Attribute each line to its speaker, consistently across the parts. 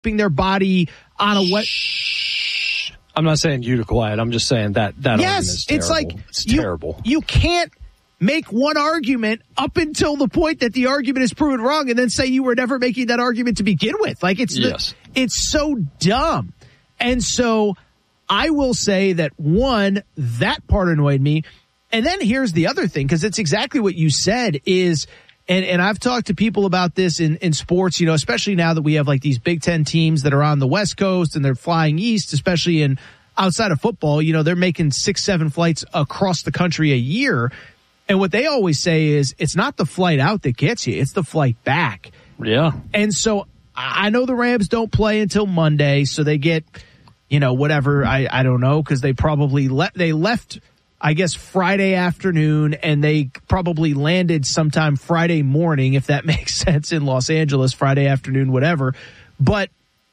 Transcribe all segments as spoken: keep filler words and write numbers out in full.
Speaker 1: keeping their body on a wet.
Speaker 2: I'm not saying you to quiet. I'm just saying that that
Speaker 1: yes,
Speaker 2: argument is terrible.
Speaker 1: It's like
Speaker 2: it's
Speaker 1: you,
Speaker 2: terrible.
Speaker 1: You can't make one argument up until the point that the argument is proven wrong and then say you were never making that argument to begin with. Like it's
Speaker 2: yes.
Speaker 1: the, it's so dumb. And so I will say that, one, that part annoyed me. And then here's the other thing, because it's exactly what you said is, and, and I've talked to people about this in, in sports, you know, especially now that we have like these Big Ten teams that are on the West Coast and they're flying east, especially in outside of football, you know, they're making six, seven flights across the country a year. And what they always say is it's not the flight out that gets you, it's the flight back.
Speaker 2: Yeah.
Speaker 1: And so I know the Rams don't play until Monday, so they get, you know, whatever, I, I don't know, because they probably le- they left, I guess, Friday afternoon, and they probably landed sometime Friday morning, if that makes sense, in Los Angeles, Friday afternoon, whatever. But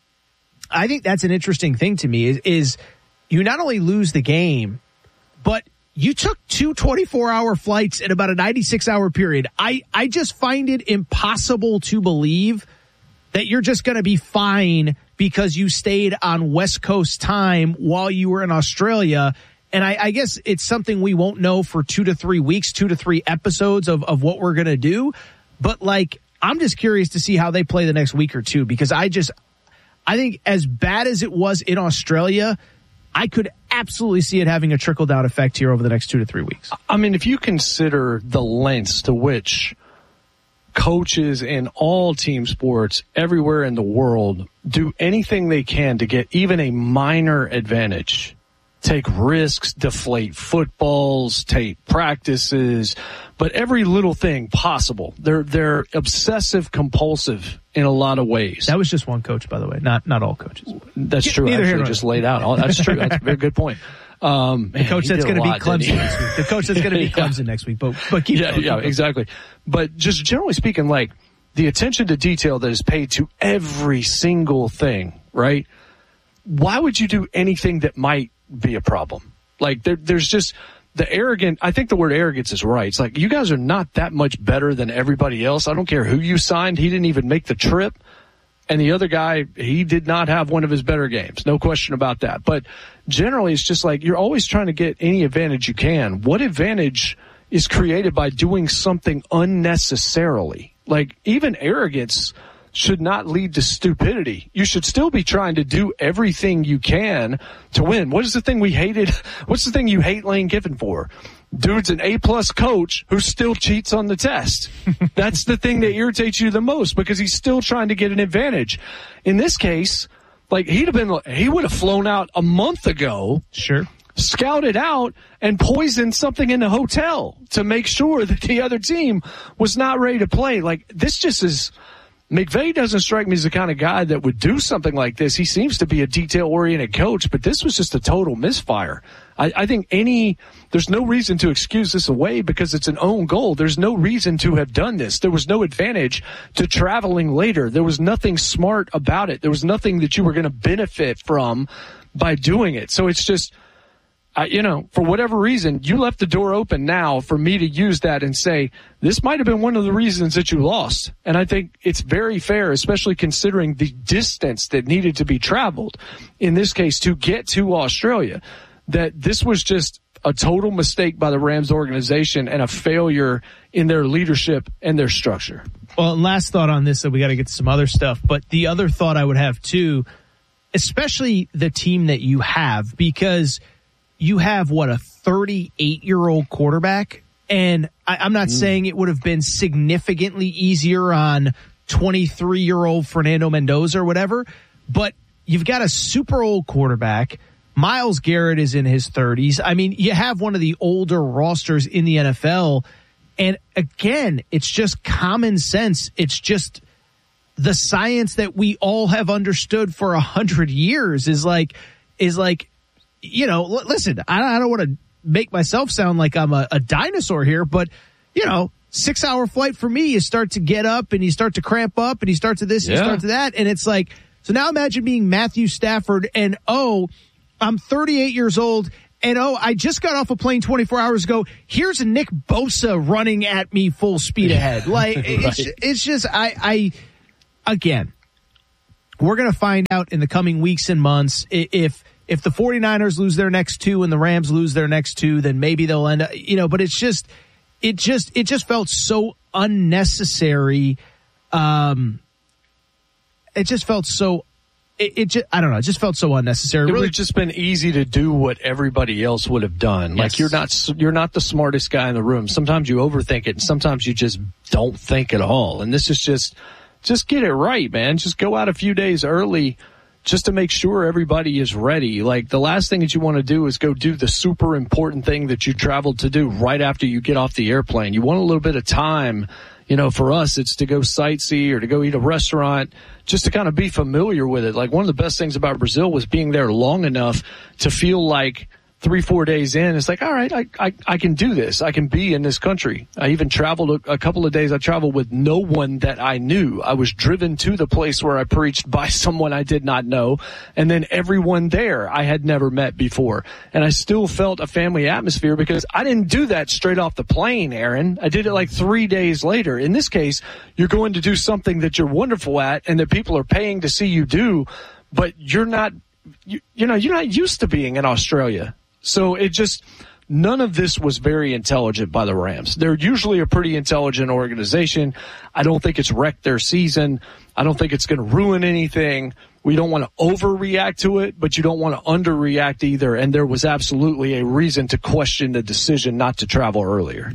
Speaker 1: I think that's an interesting thing to me, is, is you not only lose the game, but you took two twenty-four hour flights in about a ninety-six hour period. I, I just find it impossible to believe that you're just going to be fine because you stayed on West Coast time while you were in Australia. And I, I guess it's something we won't know for two to three weeks, two to three episodes of, of what we're going to do. But, like, I'm just curious to see how they play the next week or two, because I just, I think as bad as it was in Australia, I could absolutely see it having a trickle-down effect here over the next two to three weeks.
Speaker 2: I mean, if you consider the lengths to which coaches in all team sports everywhere in the world do anything they can to get even a minor advantage, take risks, deflate footballs, take practices, but every little thing possible. They're they're obsessive compulsive in a lot of ways.
Speaker 1: That was just one coach, by the way, not not all coaches.
Speaker 2: That's true.
Speaker 1: Neither
Speaker 2: Actually, just laid out. That's true. That's a very good point. Um,
Speaker 1: the coach
Speaker 2: man,
Speaker 1: that's going to be
Speaker 2: lot,
Speaker 1: Clemson next week. The coach that's going to be
Speaker 2: yeah.
Speaker 1: Clemson next week. But but keep
Speaker 2: yeah,
Speaker 1: going,
Speaker 2: yeah,
Speaker 1: keep
Speaker 2: exactly. But just generally speaking, like the attention to detail that is paid to every single thing, right? Why would you do anything that might be a problem? Like there, there's just the arrogant. I think the word arrogance is right. It's like you guys are not that much better than everybody else. I don't care who you signed. He didn't even make the trip. And the other guy, he did not have one of his better games. No question about that. But generally, it's just like you're always trying to get any advantage you can. What advantage is created by doing something unnecessarily? Like, even arrogance should not lead to stupidity. You should still be trying to do everything you can to win. What is the thing we hated? What's the thing you hate Lane Kiffin for? Dude's an A-plus coach who still cheats on the test. That's the thing that irritates you the most, because he's still trying to get an advantage. In this case, like, he'd have been, he would have flown out a month ago.
Speaker 1: Sure.
Speaker 2: Scouted out and poisoned something in the hotel to make sure that the other team was not ready to play. Like, this just is, McVay doesn't strike me as the kind of guy that would do something like this. He seems to be a detail-oriented coach, but this was just a total misfire. I, I think any, there's no reason to excuse this away because it's an own goal. There's no reason to have done this. There was no advantage to traveling later. There was nothing smart about it. There was nothing that you were going to benefit from by doing it. So it's just, Uh, you know, for whatever reason, you left the door open now for me to use that and say, this might have been one of the reasons that you lost. And I think it's very fair, especially considering the distance that needed to be traveled, in this case, to get to Australia, that this was just a total mistake by the Rams organization and a failure in their leadership and their structure.
Speaker 1: Well, and last thought on this, so we got to get to some other stuff. But the other thought I would have, too, especially the team that you have, because you have, what, a thirty-eight-year-old quarterback? And I, I'm not mm. saying it would have been significantly easier on twenty-three-year-old Fernando Mendoza or whatever, but you've got a super old quarterback. Myles Garrett is in his thirties. I mean, you have one of the older rosters in the N F L. And again, it's just common sense. It's just the science that we all have understood for a hundred years is like, is like, you know, l- listen, I, I don't want to make myself sound like I'm a, a dinosaur here, but, you know, six hour flight for me, you start to get up and you start to cramp up and you start to this, and
Speaker 2: yeah.
Speaker 1: you start to that. And it's like, so now imagine being Matthew Stafford and, oh, I'm thirty-eight years old and, oh, I just got off a plane twenty-four hours ago. Here's a Nick Bosa running at me full speed ahead. Like, right. it's, it's just, I, I, again, we're going to find out in the coming weeks and months if if the 49ers lose their next two and the Rams lose their next two, then maybe they'll end up, you know, but it's just, it just, it just felt so unnecessary. Um, it just felt so, it, it just, I don't know, it just felt so unnecessary.
Speaker 2: It
Speaker 1: really,
Speaker 2: would have just been easy to do what everybody else would have done.
Speaker 1: Yes.
Speaker 2: Like you're not, you're not the smartest guy in the room. Sometimes you overthink it and sometimes you just don't think at all. And this is just, just get it right, man. Just go out a few days early just to make sure everybody is ready. Like the last thing that you want to do is go do the super important thing that you traveled to do right after you get off the airplane. You want a little bit of time. You know, for us, it's to go sightsee or to go eat a restaurant just to kind of be familiar with it. Like one of the best things about Brazil was being there long enough to feel like three, four days in, it's like, all right, I, I, I can do this. I can be in this country. I even traveled a, a couple of days. I traveled with no one that I knew. I was driven to the place where I preached by someone I did not know. And then everyone there I had never met before. And I still felt a family atmosphere because I didn't do that straight off the plane, Aaron. I did it like three days later. In this case, you're going to do something that you're wonderful at and that people are paying to see you do, but you're not, you, you know, you're not used to being in Australia. So it just, none of this was very intelligent by the Rams. They're usually a pretty intelligent organization. I don't think it's wrecked their season. I don't think it's going to ruin anything. We don't want to overreact to it, but you don't want to underreact either. And there was absolutely a reason to question the decision not to travel earlier.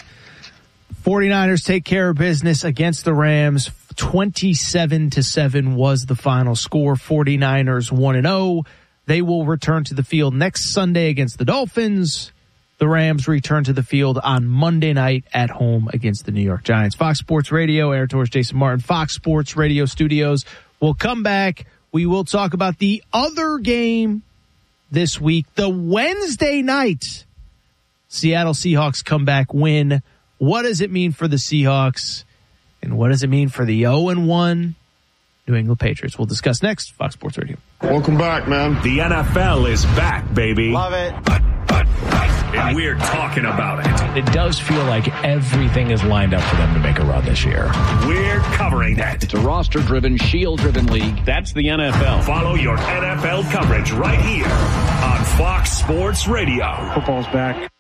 Speaker 1: 49ers take care of business against the Rams. twenty-seven to seven was the final score. 49ers one and oh. They will return to the field next Sunday against the Dolphins. The Rams return to the field on Monday night at home against the New York Giants. Fox Sports Radio, Aaron Torres, Jason Martin, Fox Sports Radio Studios. We'll come back. We will talk about the other game this week, the Wednesday night Seattle Seahawks comeback win. What does it mean for the Seahawks? And what does it mean for the oh and one New England Patriots? We'll discuss next. Fox Sports Radio.
Speaker 3: Welcome back, man.
Speaker 4: The N F L is back, baby.
Speaker 3: Love it.
Speaker 4: And we're talking about it.
Speaker 5: It does feel like everything is lined up for them to make a run this year.
Speaker 4: We're covering that.
Speaker 6: It's a roster-driven, shield-driven league.
Speaker 4: That's the N F L. Follow your N F L coverage right here on Fox Sports Radio.
Speaker 7: Football's back.